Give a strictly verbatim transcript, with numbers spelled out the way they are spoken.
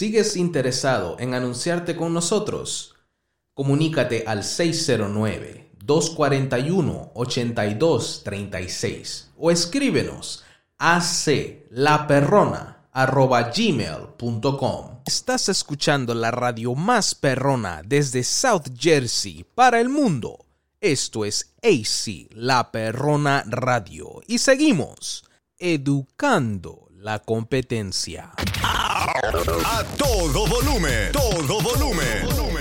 ¿Sigues interesado en anunciarte con nosotros? Comunícate al seis cero nueve, dos cuatro uno, ocho dos tres seis o escríbenos a aclaperrona arroba gmail punto com. Estás escuchando la radio más perrona desde South Jersey para el mundo. Esto es A C, La Perrona Radio. Y seguimos educando la competencia. A todo volumen, todo volumen.